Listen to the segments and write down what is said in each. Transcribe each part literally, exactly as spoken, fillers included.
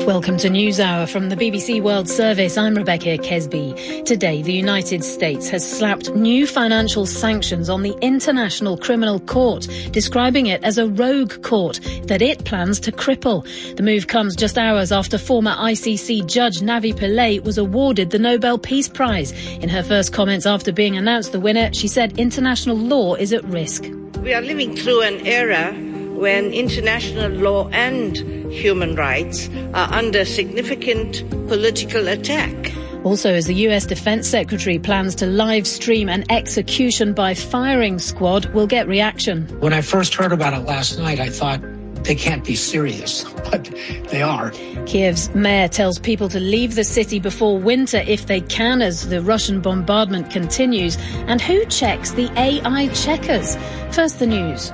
Welcome to NewsHour from the B B C World Service. I'm Rebecca Kesby. Today, the United States has slapped new financial sanctions on the International Criminal Court, describing it as a rogue court that it plans to cripple. The move comes just hours after former I C C judge Navi Pillay was awarded the Nobel Peace Prize. In her first comments after being announced the winner, she said international law is at risk. We are living through an era when international law and human rights are under significant political attack. Also, as the U S Defense Secretary plans to live stream an execution by firing squad, will get reaction. When I first heard about it last night, I thought they can't be serious, but they are. Kiev's mayor tells people to leave the city before winter if they can, as the Russian bombardment continues. And who checks the A I checkers? First, the news.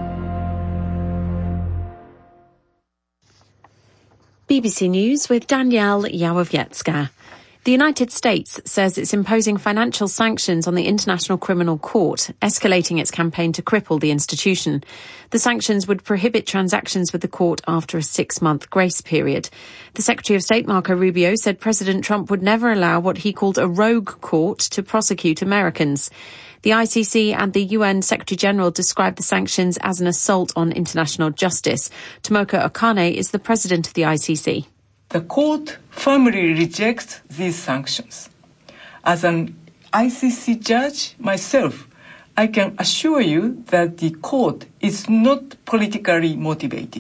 B B C News with Danielle Yawowiecka. The United States says it's imposing financial sanctions on the International Criminal Court, escalating its campaign to cripple the institution. The sanctions would prohibit transactions with the court after a six-month grace period. The Secretary of State, Marco Rubio, said President Trump would never allow what he called a rogue court to prosecute Americans. The I C C and the U N Secretary-General described the sanctions as an assault on international justice. Tomoka Okane is the president of the I C C. The court firmly rejects these sanctions. As an I C C judge myself, I can assure you that the court is not politically motivated.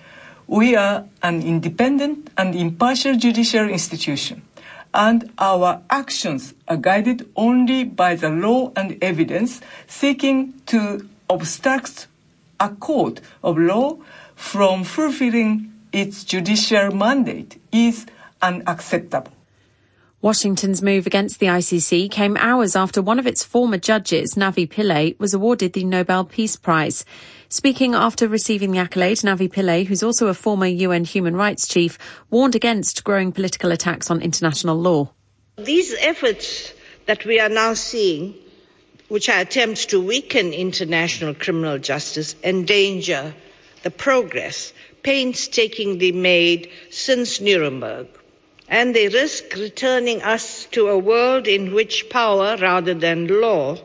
We are an independent and impartial judicial institution, and our actions are guided only by the law and evidence, seeking to obstruct a court of law from fulfilling its judicial mandate is unacceptable. Washington's move against the I C C came hours after one of its former judges, Navi Pillay, was awarded the Nobel Peace Prize. Speaking after receiving the accolade, Navi Pillay, who's also a former U N human rights chief, warned against growing political attacks on international law. These efforts that we are now seeing, which are attempts to weaken international criminal justice, endanger the progress painstakingly made since Nuremberg, and they risk returning us to a world in which power, rather than law,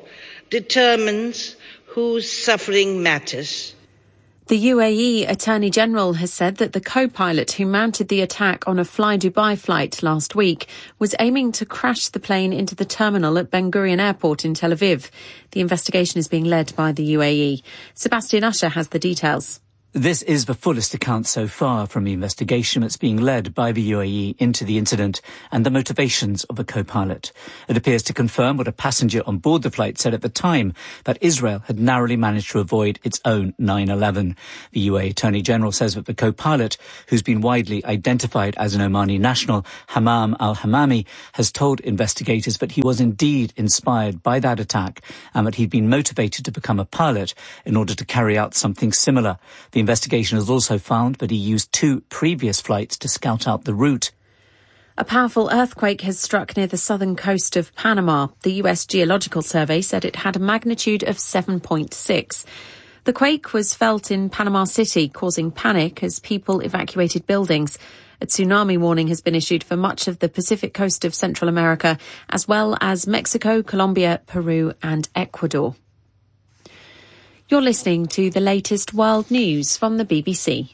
determines whose suffering matters. The U A E Attorney General has said that the co-pilot who mounted the attack on a Fly Dubai flight last week was aiming to crash the plane into the terminal at Ben Gurion Airport in Tel Aviv. The investigation is being led by the U A E. Sebastian Usher has the details. This is the fullest account so far from the investigation that's being led by the U A E into the incident and the motivations of the co-pilot. It appears to confirm what a passenger on board the flight said at the time, that Israel had narrowly managed to avoid its own nine eleven. The U A E Attorney General says that the co-pilot, who's been widely identified as an Omani national, Hammam al-Hammami, has told investigators that he was indeed inspired by that attack and that he'd been motivated to become a pilot in order to carry out something similar. The investigation has also found that he used two previous flights to scout out the route. A powerful earthquake has struck near the southern coast of Panama. The U S Geological Survey said it had a magnitude of seven point six. The quake was felt in Panama City, causing panic as people evacuated buildings. A tsunami warning has been issued for much of the Pacific coast of Central America, as well as Mexico, Colombia, Peru and Ecuador. You're listening to the latest world news from the B B C.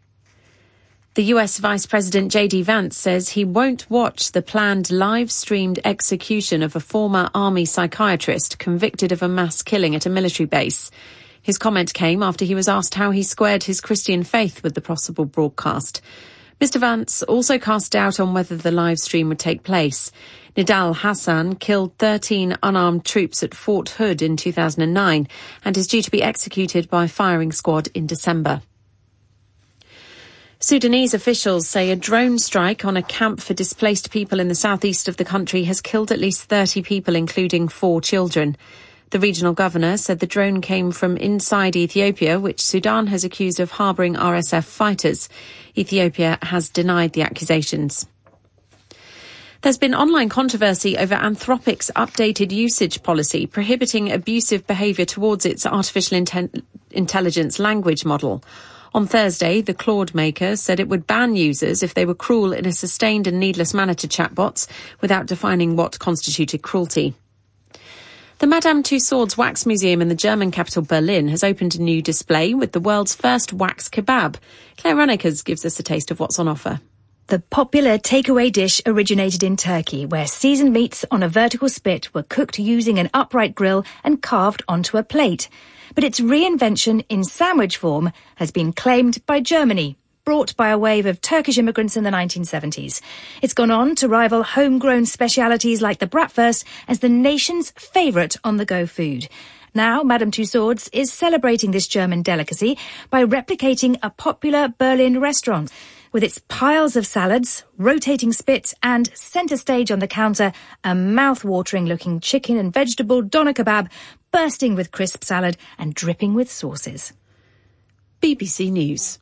The U S Vice President J D Vance says he won't watch the planned live-streamed execution of a former army psychiatrist convicted of a mass killing at a military base. His comment came after he was asked how he squared his Christian faith with the possible broadcast. Mister Vance also cast doubt on whether the live stream would take place. Nidal Hassan killed thirteen unarmed troops at Fort Hood in two thousand nine and is due to be executed by firing squad in December. Sudanese officials say a drone strike on a camp for displaced people in the southeast of the country has killed at least thirty people, including four children. The regional governor said the drone came from inside Ethiopia, which Sudan has accused of harbouring R S F fighters. Ethiopia has denied the accusations. There's been online controversy over Anthropic's updated usage policy prohibiting abusive behaviour towards its artificial inten- intelligence language model. On Thursday, the Claude maker said it would ban users if they were cruel in a sustained and needless manner to chatbots without defining what constituted cruelty. The Madame Tussauds Wax Museum in the German capital Berlin has opened a new display with the world's first wax kebab. Claire Runnekers gives us a taste of what's on offer. The popular takeaway dish originated in Turkey, where seasoned meats on a vertical spit were cooked using an upright grill and carved onto a plate. But its reinvention in sandwich form has been claimed by Germany, brought by a wave of Turkish immigrants in the nineteen seventies. It's gone on to rival homegrown specialities like the bratwurst as the nation's favourite on-the-go food. Now, Madame Tussauds is celebrating this German delicacy by replicating a popular Berlin restaurant. With its piles of salads, rotating spit and centre stage on the counter, a mouth-watering looking chicken and vegetable doner kebab bursting with crisp salad and dripping with sauces. B B C News.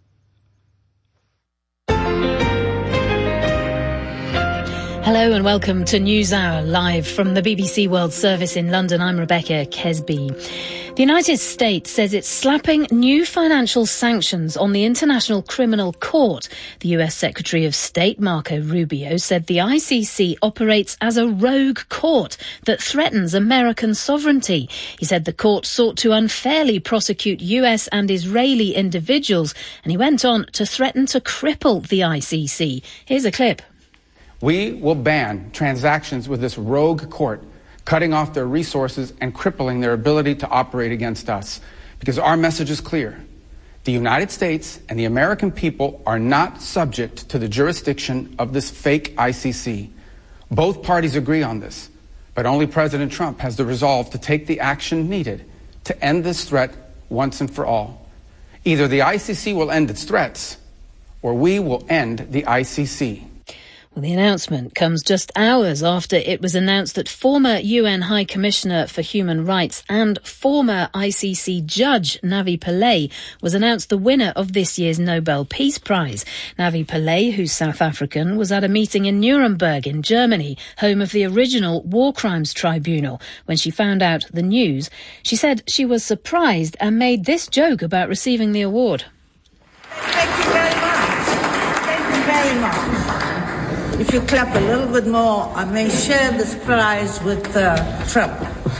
Hello and welcome to NewsHour, live from the B B C World Service in London. I'm Rebecca Kesby. The United States says it's slapping new financial sanctions on the International Criminal Court. The U S Secretary of State, Marco Rubio, said the I C C operates as a rogue court that threatens American sovereignty. He said the court sought to unfairly prosecute U S and Israeli individuals, and he went on to threaten to cripple the I C C. Here's a clip. We will ban transactions with this rogue court, cutting off their resources and crippling their ability to operate against us. Because our message is clear. The United States and the American people are not subject to the jurisdiction of this fake I C C. Both parties agree on this, but only President Trump has the resolve to take the action needed to end this threat once and for all. Either the I C C will end its threats, or we will end the I C C. Well, the announcement comes just hours after it was announced that former U N High Commissioner for Human Rights and former I C C judge Navi Pillay was announced the winner of this year's Nobel Peace Prize. Navi Pillay, who's South African, was at a meeting in Nuremberg in Germany, home of the original War Crimes Tribunal. When she found out the news, she said she was surprised and made this joke about receiving the award. Thank you very much. Thank you very much. If you clap a little bit more, I may share this prize with uh, Trump.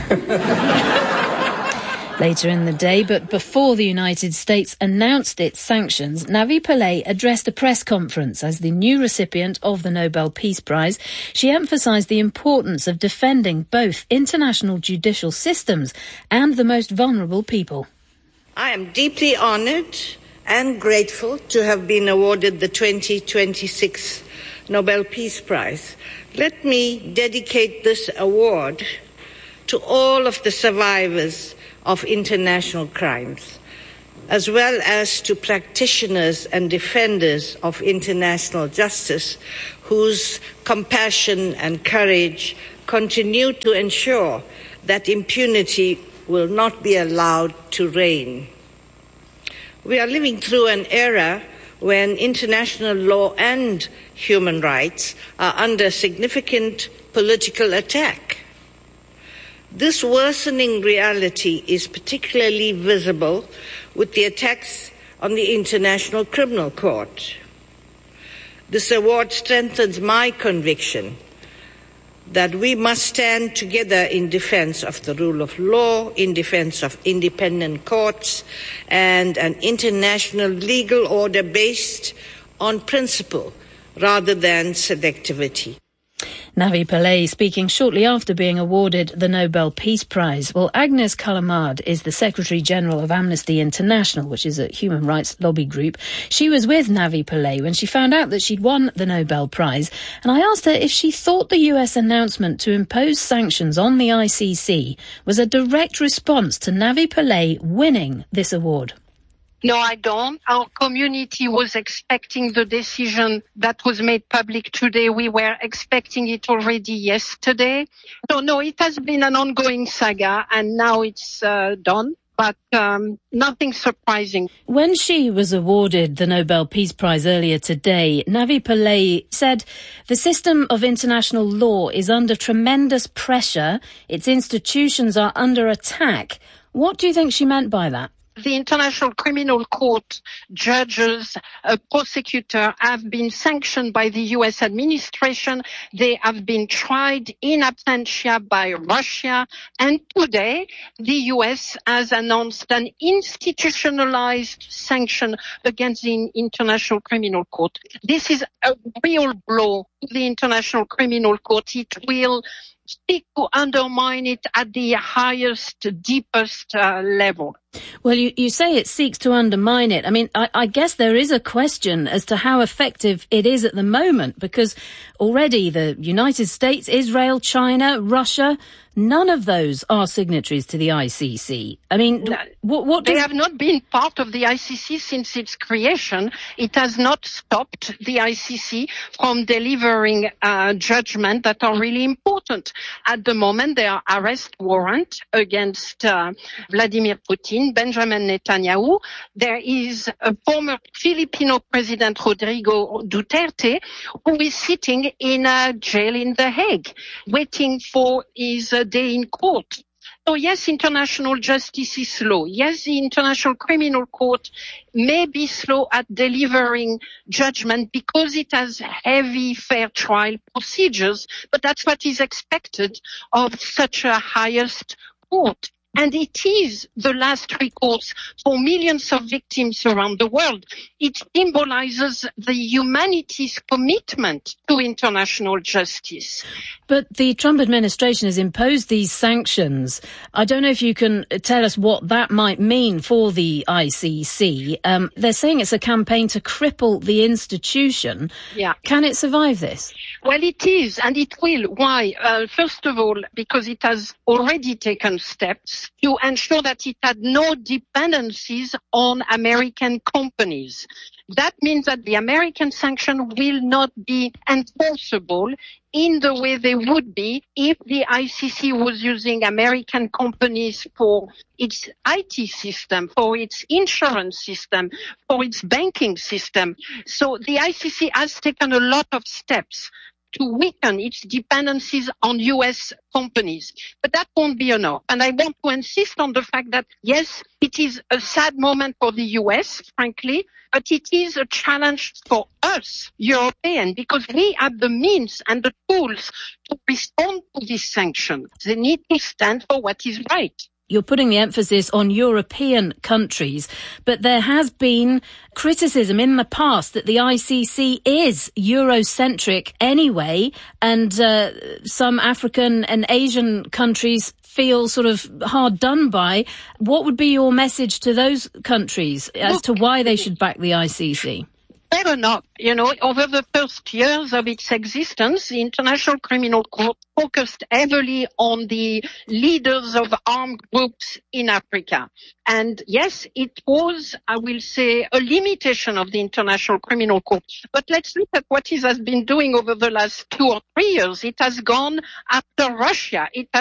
Later in the day, but before the United States announced its sanctions, Navi Pillay addressed a press conference as the new recipient of the Nobel Peace Prize. She emphasised the importance of defending both international judicial systems and the most vulnerable people. I am deeply honoured and grateful to have been awarded the twenty twenty-six Nobel Peace Prize. Let me dedicate this award to all of the survivors of international crimes, as well as to practitioners and defenders of international justice whose compassion and courage continue to ensure that impunity will not be allowed to reign. We are living through an era when international law and human rights are under significant political attack. This worsening reality is particularly visible with the attacks on the International Criminal Court. This award strengthens my conviction that we must stand together in defense of the rule of law, in defense of independent courts, and an international legal order based on principle rather than selectivity. Navi Pillay speaking shortly after being awarded the Nobel Peace Prize. Well, Agnes Callamard is the Secretary-General of Amnesty International, which is a human rights lobby group. She was with Navi Pillay when she found out that she'd won the Nobel Prize, and I asked her if she thought the U S announcement to impose sanctions on the I C C was a direct response to Navi Pillay winning this award. No, I don't. Our community was expecting the decision that was made public today. We were expecting it already yesterday. No, no, it has been an ongoing saga, and now it's uh, done. But um, nothing surprising. When she was awarded the Nobel Peace Prize earlier today, Navi Pillay said the system of international law is under tremendous pressure. Its institutions are under attack. What do you think she meant by that? the International Criminal Court judges, uh, prosecutor have been sanctioned by the U S administration. They have been tried in absentia by Russia. And today, the U S has announced an institutionalized sanction against the International Criminal Court. This is a real blow to the International Criminal Court. It will seek to undermine it at the highest, deepest uh, level. Well, you, you say it seeks to undermine it. I mean, I, I guess there is a question as to how effective it is at the moment, because already the United States, Israel, China, Russia, none of those are signatories to the I C C. I mean, no, what, what does... They have not been part of the I C C since its creation. It has not stopped the I C C from delivering uh, judgment that are really important. At the moment, there are arrest warrants against uh, Vladimir Putin, Benjamin Netanyahu. There is a former Filipino president, Rodrigo Duterte, who is sitting in a jail in The Hague, waiting for his uh, day in court. So yes, international justice is slow. Yes, the International Criminal Court may be slow at delivering judgment because it has heavy fair trial procedures, but that's what is expected of such a highest court. And it is the last recourse for millions of victims around the world. It symbolizes the humanity's commitment to international justice. But the Trump administration has imposed these sanctions. I don't know if you can tell us what that might mean for the I C C. Um, they're saying it's a campaign to cripple the institution. Yeah. Can it survive this? Well, it is, and it will. Why? Uh, first of all, because it has already taken steps to ensure that it had no dependencies on American companies. That means that the American sanction will not be enforceable in the way they would be if the I C C was using American companies for its I T system, for its insurance system, for its banking system. So the I C C has taken a lot of steps to weaken its dependencies on U S companies. But that won't be enough. And I want to insist on the fact that, yes, it is a sad moment for the U S, frankly, but it is a challenge for us, Europeans, because we have the means and the tools to respond to these sanctions. They need to stand for what is right. You're putting the emphasis on European countries, but there has been criticism in the past that the I C C is Eurocentric anyway, and uh, some African and Asian countries feel sort of hard done by. What would be your message to those countries as Look, to why they should back the I C C? Fair enough. You know, over the first years of its existence, the International Criminal Court focused heavily on the leaders of armed groups in Africa. And yes, it was, I will say, a limitation of the International Criminal Court. But let's look at what it has been doing over the last two or three years. It has gone after Russia. It has